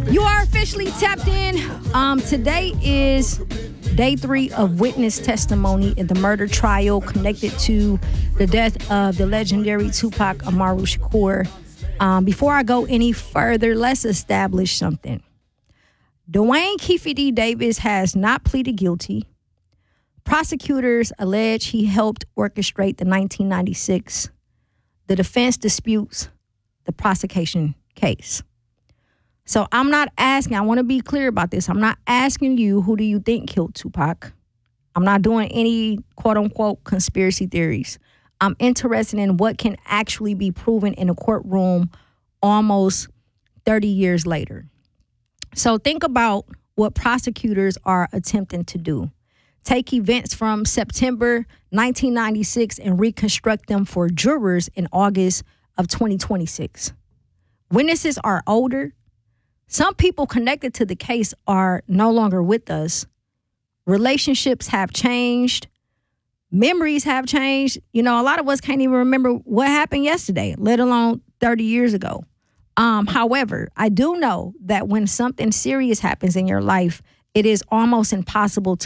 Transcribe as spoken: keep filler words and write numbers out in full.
You are officially tapped in. Um, today is day three of witness testimony in the murder trial connected to the death of the legendary Tupac Amaru Shakur. Um, before I go any further, let's establish something. Dwayne Keefe D. Davis has not pleaded guilty. Prosecutors allege he helped orchestrate the nineteen ninety-six. The defense disputes the prosecution case. So I'm not asking, I want to be clear about this. I'm not asking you, who do you think killed Tupac? I'm not doing any quote unquote conspiracy theories. I'm interested in what can actually be proven in a courtroom almost thirty years later. So think about what prosecutors are attempting to do. Take events from September nineteen ninety-six and reconstruct them for jurors in August of twenty twenty-six. Witnesses are older. Some people connected to the case are no longer with us. Relationships have changed. Memories have changed. You know, a lot of us can't even remember what happened yesterday, let alone thirty years ago. Um, however, I do know that when something serious happens in your life, it is almost impossible